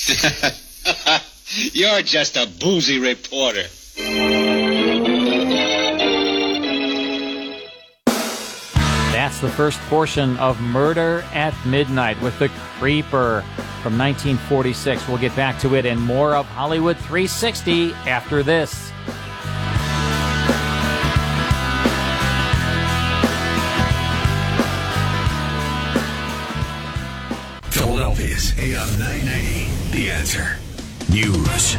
You're just a boozy reporter. That's the first portion of Murder at Midnight with The Creeper from 1946. We'll get back to it and more of Hollywood 360 after this. Philadelphia's AM 990, The Answer. News.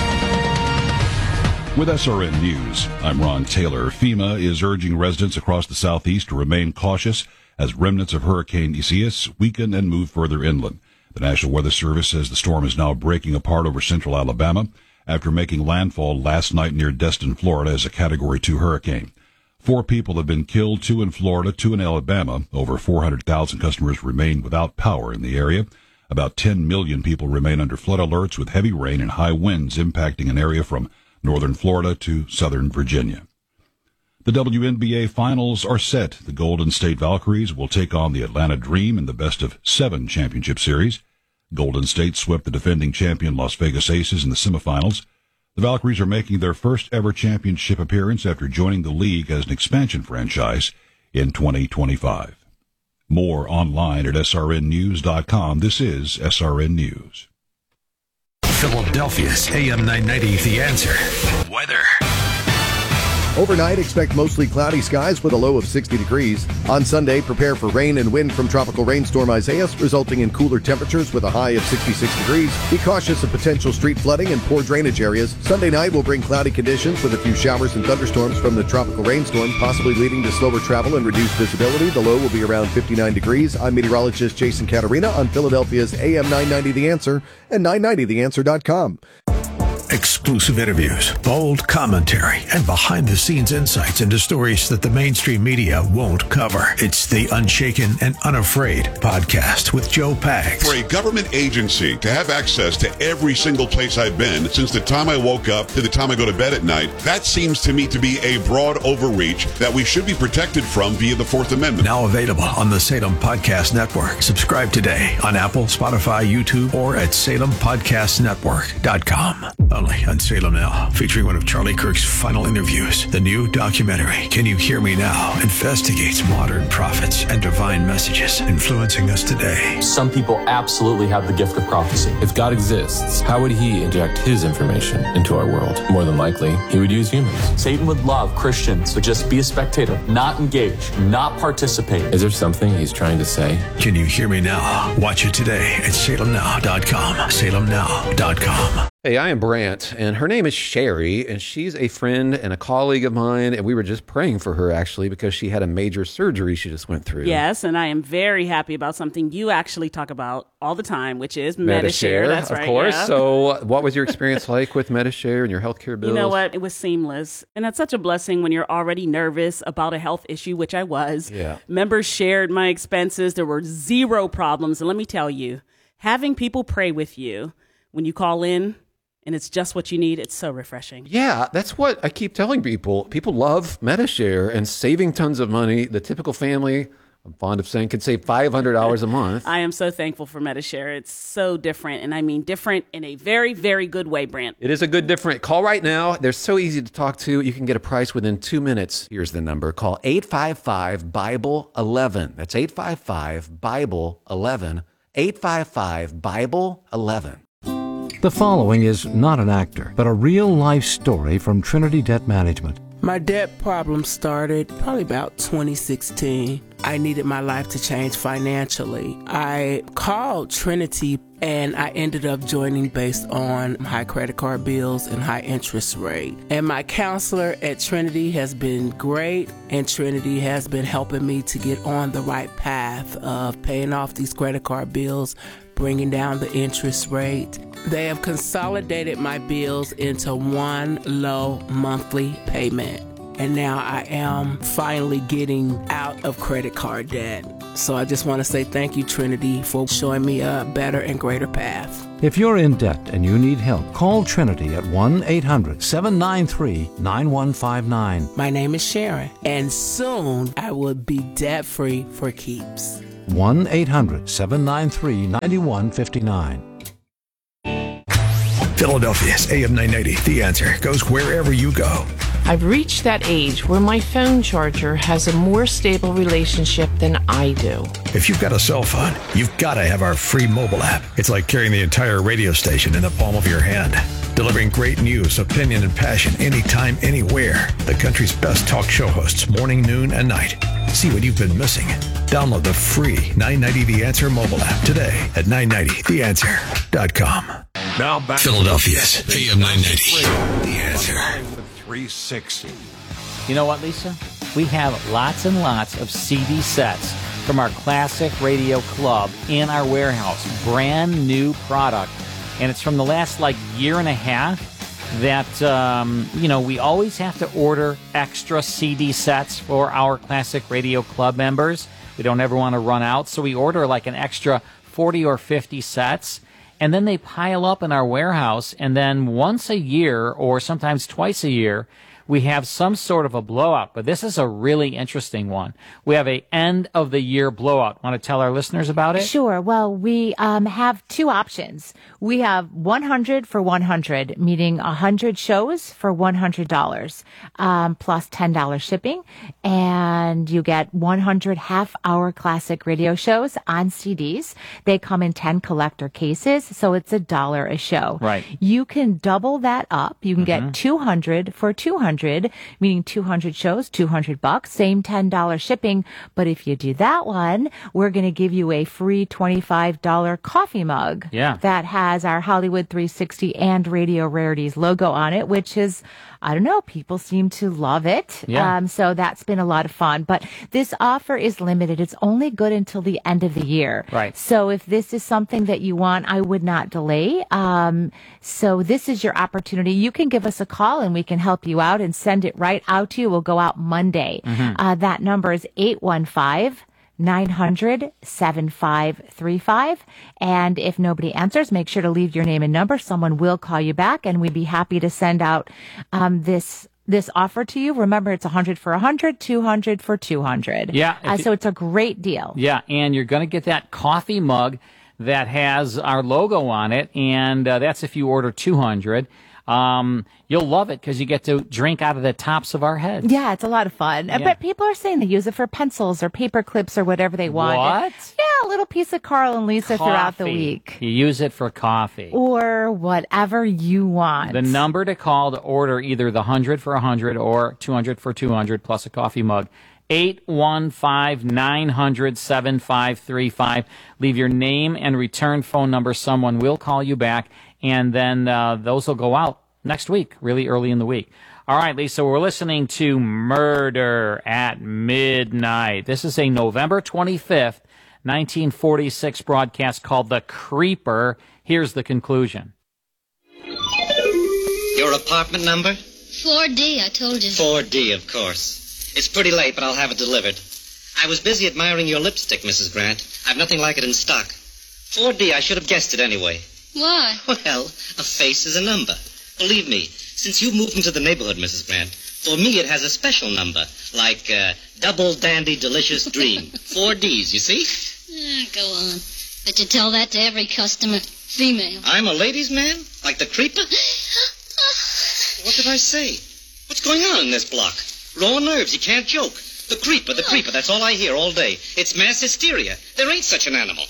With SRN News, I'm Ron Taylor. FEMA is urging residents across the southeast to remain cautious as remnants of Hurricane Isaias weaken and move further inland. The National Weather Service says the storm is now breaking apart over central Alabama after making landfall last night near Destin, Florida as a Category 2 hurricane. 4 people have been killed, 2 in Florida, 2 in Alabama. Over 400,000 customers remain without power in the area. About 10 million people remain under flood alerts with heavy rain and high winds impacting an area from northern Florida to southern Virginia. The WNBA finals are set. The Golden State Valkyries will take on the Atlanta Dream in the best-of-7 championship series. Golden State swept the defending champion Las Vegas Aces in the semifinals. The Valkyries are making their first-ever championship appearance after joining the league as an expansion franchise in 2025. More online at srnnews.com. This is SRN News. Philadelphia's AM 990, The Answer. Weather. Overnight, expect mostly cloudy skies with a low of 60 degrees. On Sunday, prepare for rain and wind from tropical rainstorm Isaias, resulting in cooler temperatures with a high of 66 degrees. Be cautious of potential street flooding and poor drainage areas. Sunday night will bring cloudy conditions with a few showers and thunderstorms from the tropical rainstorm, possibly leading to slower travel and reduced visibility. The low will be around 59 degrees. I'm meteorologist Jason Caterina on Philadelphia's AM 990 The Answer and 990theanswer.com. Exclusive interviews, bold commentary, and behind-the-scenes insights into stories that the mainstream media won't cover. It's the Unshaken and Unafraid podcast with Joe Pags. For a government agency to have access to every single place I've been since the time I woke up to the time I go to bed at night, that seems to me to be a broad overreach that we should be protected from via the Fourth Amendment. Now available on the Salem Podcast Network. Subscribe today on Apple, Spotify, YouTube, or at SalemPodcastNetwork.com. Only on Salem Now, featuring one of Charlie Kirk's final interviews. The new documentary, Can You Hear Me Now?, investigates modern prophets and divine messages influencing us today. Some people absolutely have the gift of prophecy. If God exists, how would he inject his information into our world? More than likely, he would use humans. Satan would love Christians to just be a spectator, not engage, not participate. Is there something he's trying to say? Can You Hear Me Now? Watch it today at salemnow.com. salemnow.com. Hey, I am Brant, and her name is Sherry, and she's a friend and a colleague of mine, and we were just praying for her, actually, because she had a major surgery she just went through. Yes, and I am very happy about something you actually talk about all the time, which is Medi-Share. That's right, of course. Yeah. So what was your experience like with Medi-Share and your healthcare bills? You know what? It was seamless, and that's such a blessing when you're already nervous about a health issue, which I was. Yeah. Members shared my expenses. There were zero problems, and let me tell you, having people pray with you when you call in, and it's just what you need. It's so refreshing. Yeah, that's what I keep telling people. People love Medi-Share and saving tons of money. The typical family, I'm fond of saying, could save $500 a month. I am so thankful for Medi-Share. It's so different, and I mean different in a very, very good way, Brant. It is a good different. Call right now. They're so easy to talk to. You can get a price within 2 minutes. Here's the number. Call 855-BIBLE-11. That's 855-BIBLE-11. 855-BIBLE-11. The following is not an actor, but a real-life story from Trinity Debt Management. My debt problem started probably about 2016. I needed my life to change financially. I called Trinity and I ended up joining based on high credit card bills and high interest rate. And my counselor at Trinity has been great, and Trinity has been helping me to get on the right path of paying off these credit card bills, bringing down the interest rate. They have consolidated my bills into one low monthly payment. And now I am finally getting out of credit card debt. So I just want to say thank you, Trinity, for showing me a better and greater path. If you're in debt and you need help, call Trinity at 1-800-793-9159. My name is Sharon, and soon I will be debt-free for keeps. 1-800-793-9159. Philadelphia's AM 990, The Answer, goes wherever you go. I've reached that age where my phone charger has a more stable relationship than I do. If you've got a cell phone, you've got to have our free mobile app. It's like carrying the entire radio station in the palm of your hand. Delivering great news, opinion, and passion anytime, anywhere. The country's best talk show hosts, morning, noon, and night. See what you've been missing. Download the free 990 The Answer mobile app today at 990theanswer.com. Now back Philadelphia's AM 990 The Answer. 360. You know what, Lisa? We have lots and lots of CD sets from our Classic Radio Club in our warehouse. Brand new product. And it's from the last, year and a half that, we always have to order extra CD sets for our Classic Radio Club members. We don't ever want to run out, so we order an extra 40 or 50 sets. And then they pile up in our warehouse, and then once a year, or sometimes twice a year, we have some sort of a blowout. But this is a really interesting one. We have a end-of-the-year blowout. Want to tell our listeners about it? Sure. Well, we have two options. We have 100 for 100, meaning 100 shows for $100, plus $10 shipping. And you get 100 half-hour classic radio shows on CDs. They come in 10 collector cases, so it's $1 a show. Right. You can double that up. You can get 200 for 200, meaning 200 shows, $200, same $10 shipping. But if you do that one, we're going to give you a free $25 coffee mug that has our Hollywood 360 and Radio Rarities logo on it, which is, I don't know, people seem to love it. Yeah. So that's been a lot of fun. But this offer is limited. It's only good until the end of the year. Right. So if this is something that you want, I would not delay. So this is your opportunity. You can give us a call and we can help you out and send it right out to you. We'll go out Monday. That number is 815-900-7535. And if nobody answers, make sure to leave your name and number. Someone will call you back, and we'd be happy to send out this offer to you. Remember, it's 100 for 100, 200 for 200. Yeah. So it's a great deal. Yeah, and you're going to get that coffee mug that has our logo on it, and that's if you order 200. You'll love it because you get to drink out of the tops of our heads. Yeah, it's a lot of fun. Yeah. But people are saying they use it for pencils or paper clips or whatever they want. What? Yeah, a little piece of Carl and Lisa throughout the week. You use it for coffee. Or whatever you want. The number to call to order either the 100 for 100 or 200 for 200 plus a coffee mug. 815-900-7535. Leave your name and return phone number. Someone will call you back, and then those will go out next week, really early in the week. All right, Lisa, we're listening to Murder at Midnight. This is a November 25th, 1946 broadcast called The Creeper. Here's the conclusion. Your apartment number? 4D, I told you. 4D, of course. It's pretty late, but I'll have it delivered. I was busy admiring your lipstick, Mrs. Grant. I've nothing like it in stock. 4D, I should have guessed it anyway. Why? Well, a face is a number. Believe me, since you moved into the neighborhood, Mrs. Grant, for me it has a special number, like Double Dandy Delicious Dream. 4 Ds, you see? Go on. But you tell that to every customer. Female. I'm a ladies' man? Like the creeper? What did I say? What's going on in this block? Raw nerves, you can't joke. The creeper, that's all I hear all day. It's mass hysteria. There ain't such an animal.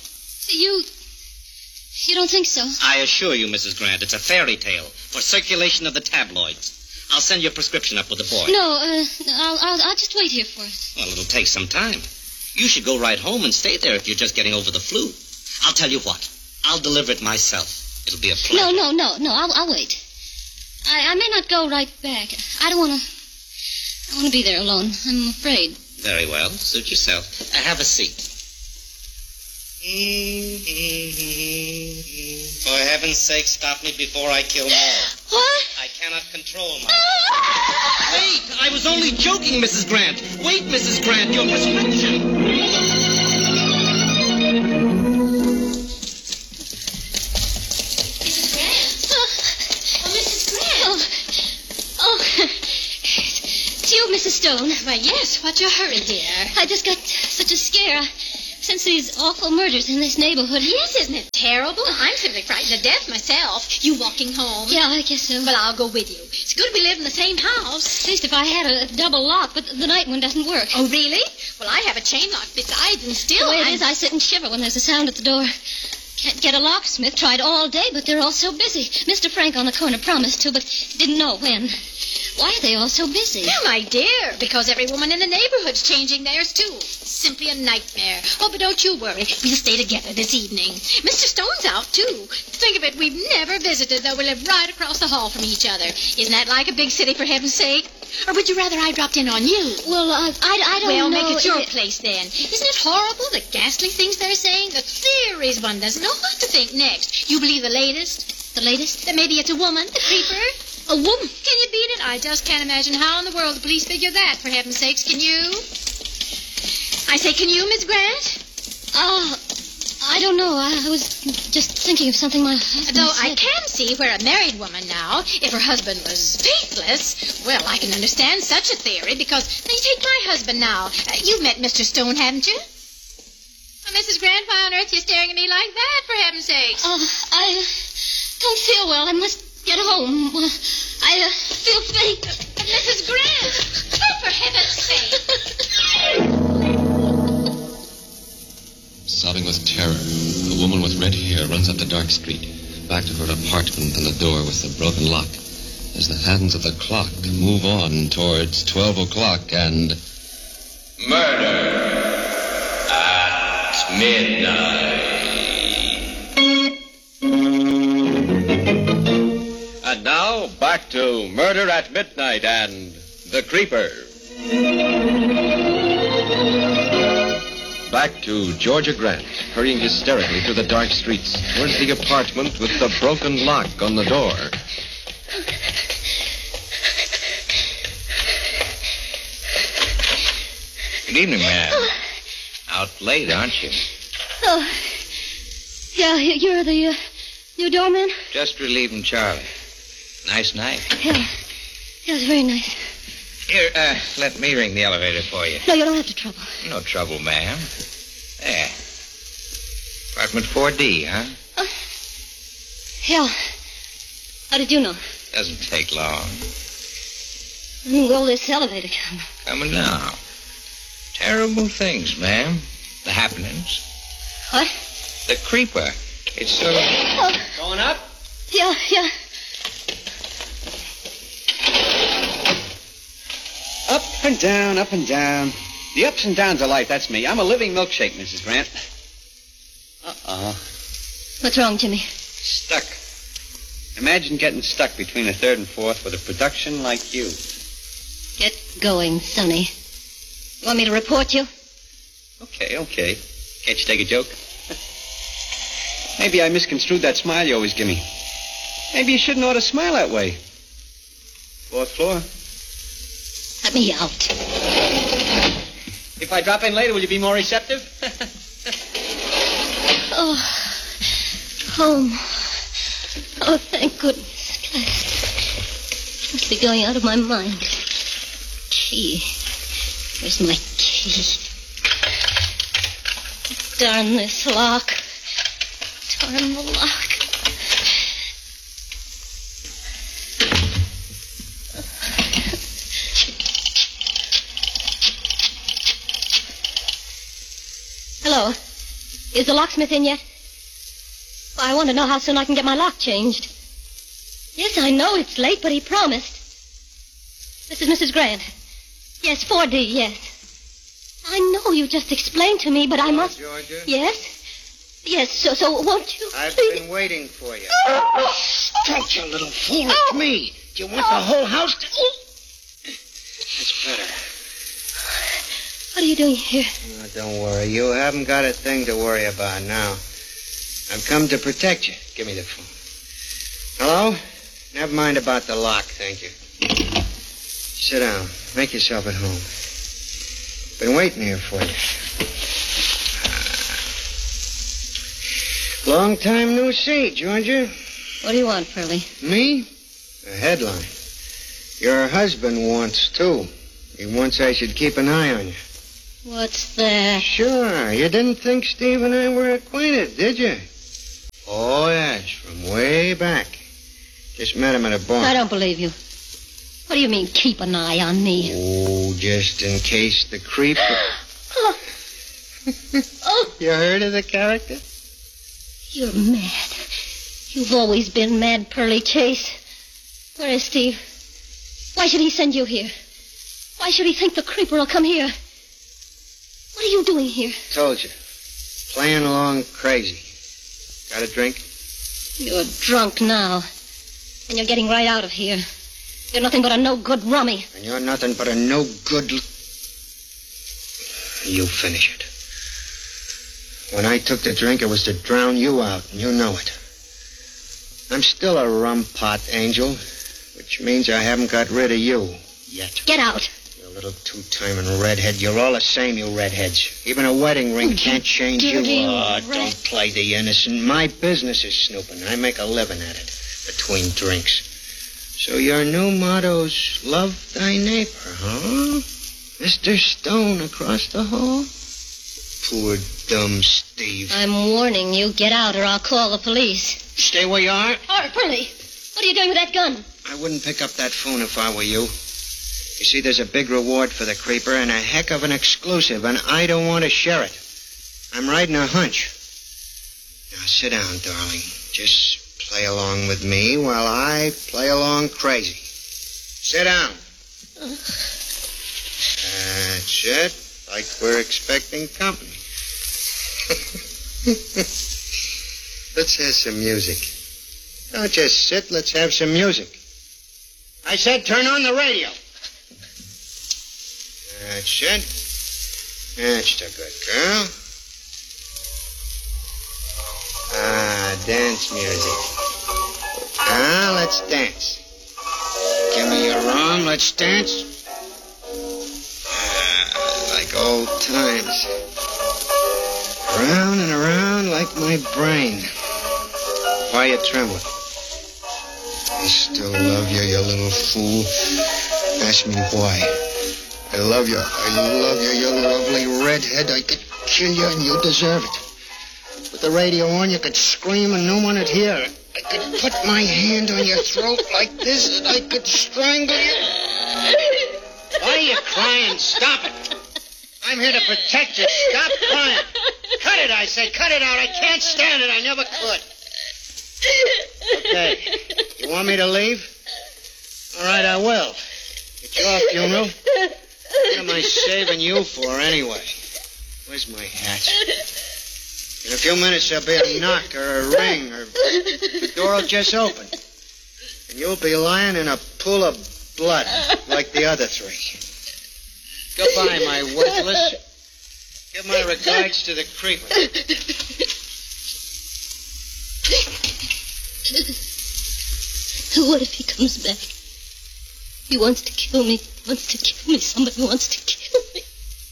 You don't think so? I assure you, Mrs. Grant, it's a fairy tale for circulation of the tabloids. I'll send your prescription up with the boy. No, I'll just wait here for it. Well, it'll take some time. You should go right home and stay there if you're just getting over the flu. I'll tell you what. I'll deliver it myself. It'll be a pleasure. No. I'll wait. I may not go right back. I don't want to be there alone. I'm afraid. Very well. Suit yourself. Have a seat. For heaven's sake, stop me before I kill more. What? I cannot control myself. Wait! I was only joking, Mrs. Grant. Wait, Mrs. Grant, your prescription. Mrs. Grant? Oh, Mrs. Grant. Oh. It's you, Mrs. Stone. Why, yes. What's your hurry, dear? I just got such a scare. since these awful murders in this neighborhood. Yes, isn't it terrible? I'm simply frightened to death myself. You walking home? Yeah, I guess so. Well, I'll go with you. It's good we live in the same house. At least if I had a double lock, but the night one doesn't work. Oh, really? Well, I have a chain lock besides, and still The way it is, I sit and shiver when there's a sound at the door. Can't get a locksmith. Tried all day, but they're all so busy. Mr. Frank on the corner promised to, but didn't know when. Why are they all so busy? Oh, my dear, because every woman in the neighborhood's changing theirs, too. Simply a nightmare. Oh, but don't you worry. We'll stay together this evening. Mr. Stone's out, too. Think of it, we've never visited, though we live right across the hall from each other. Isn't that like a big city, for heaven's sake? Or would you rather I dropped in on you? Well, I don't know. Well, make it your place, then. Isn't it horrible, the ghastly things they're saying? The theories one doesn't know what to think next. You believe the latest? The latest? That maybe it's a woman, the creeper? A woman? Can you beat it? I just can't imagine how in the world the police figure that, for heaven's sakes. Can you? I say, can you, Miss Grant? I don't know. I was just thinking of something my husband Though said. I can see where a married woman now, if her husband was faithless, well, I can understand such a theory, because, now, you take my husband now. You've met Mr. Stone, haven't you? Oh, Mrs. Grant, why on earth are you staring at me like that, for heaven's sakes? I don't feel well. I must get home. I feel faint. Mrs. Grant! Oh, for heaven's sake! Sobbing with terror, a woman with red hair runs up the dark street, back to her apartment and the door with the broken lock. As the hands of the clock move on towards 12 o'clock and... Murder at midnight. And now, back to Murder at Midnight and The Creeper. Back to Georgia Grant, hurrying hysterically through the dark streets towards the apartment with the broken lock on the door. Good evening, ma'am. Out late, aren't you? Oh, yeah, you're the new doorman? Just relieving Charlie. Nice night. Yeah, it's very nice. Here, let me ring the elevator for you. No, you don't have to trouble. No trouble, ma'am. There. Apartment 4D, huh? Yeah. How did you know? Doesn't take long. Well, this elevator coming. Coming now. Terrible things, ma'am. The happenings. What? The creeper. It's sort of... Oh. Going up? Yeah. Up and down, up and down. The ups and downs of life, that's me. I'm a living milkshake, Mrs. Grant. What's wrong, Jimmy? Stuck. Imagine getting stuck between a third and fourth with a production like you. Get going, Sonny. You want me to report you? Okay. Can't you take a joke? Maybe I misconstrued that smile you always give me. Maybe you shouldn't ought to smile that way. Fourth floor. Let me out. If I drop in later, will you be more receptive? Oh, home. Oh, thank goodness. At last. Must be going out of my mind. Key. Where's my key? Darn this lock. Darn the lock. Hello. Is the locksmith in yet? Well, I want to know how soon I can get my lock changed. Yes, I know it's late, but he promised. This is Mrs. Grant. Yes, 4D, yes. I know you just explained to me, but I must... Georgia? Yes? Yes, so won't you... I've please? been waiting for you. Don't you little fool. It's me. Do you want the whole house to... That's better. What are you doing here? Oh, don't worry. You haven't got a thing to worry about now. I've come to protect you. Give me the phone. Hello? Never mind about the lock, thank you. Sit down. Make yourself at home. Been waiting here for you. Long time no see, Georgia. What do you want, Pearlie? Me? A headline. Your husband wants, too. He wants I should keep an eye on you. What's that? Sure. You didn't think Steve and I were acquainted, did you? Oh, yes, from way back. Just met him at a bar. I don't believe you. What do you mean, keep an eye on me? Oh, just in case the creep... You heard of the character? You're mad. You've always been mad, Pearly Chase. Where is Steve? Why should he send you here? Why should he think the creeper will come here? What are you doing here? Told you. Playing along crazy. Got a drink? You're drunk now. And you're getting right out of here. You're nothing but a no-good rummy. And you're nothing but a no-good... You finish it. When I took the drink, it was to drown you out, and you know it. I'm still a rum pot, Angel, which means I haven't got rid of you yet. Get out. You little two-timing redhead. You're all the same, you redheads. Even a wedding ring can't change you. Oh, don't play the innocent. My business is snooping. I make a living at it, between drinks. So your new motto's love thy neighbor, huh? Mr. Stone across the hall? Poor dumb Steve. I'm warning you. Get out or I'll call the police. Stay where you are. Pearly, what are you doing with that gun? I wouldn't pick up that phone if I were you. You see, there's a big reward for the creeper and a heck of an exclusive, and I don't want to share it. I'm riding a hunch. Now, sit down, darling. Just play along with me while I play along crazy. Sit down. That's it. Like we're expecting company. Let's have some music. Don't just sit. Let's have some music. I said turn on the radio. That's it. That's the good girl. Dance music. Let's dance. Give me your arm. Let's dance. Like old times. Round and around like my brain. Why you trembling? I still love you, you little fool. Ask me why. I love you. I love you, you lovely redhead. I could kill you and you deserve it. With the radio on, you could scream and no one would hear. I could put my hand on your throat like this and I could strangle you. Why are you crying? Stop it. I'm here to protect you. Stop crying. Cut it, I say. Cut it out. I can't stand it. I never could. Okay. You want me to leave? All right, I will. It's your funeral. What am I saving you for anyway? Where's my hat? In a few minutes, there'll be a knock or a ring, or the door will just open. And you'll be lying in a pool of blood like the other three. Goodbye, my worthless. Give my regards to the creeper. What if he comes back? He wants to kill me. Somebody wants to kill me.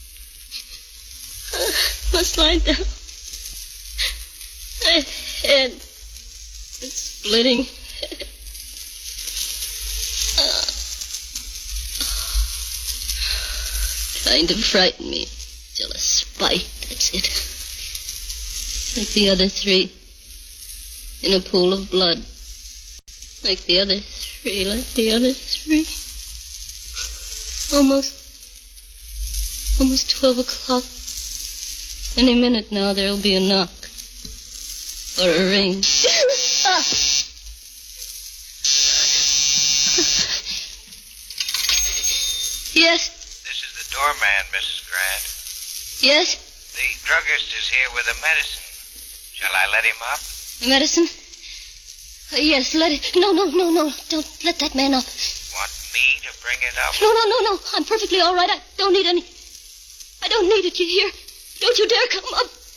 Must lie down. My head is splitting. Trying to frighten me. Jealous spite, that's it. Like the other three. In a pool of blood. Like the other three. Almost 12 o'clock. Any minute now there'll be a knock. Or a ring. Yes? This is the doorman, Mrs. Grant. Yes? The druggist is here with the medicine. Shall I let him up? The medicine? Yes, let it... No. Don't let that man up. Want me to bring it up? No. I'm perfectly all right. I don't need any... I don't need it, you hear? Don't you dare come up.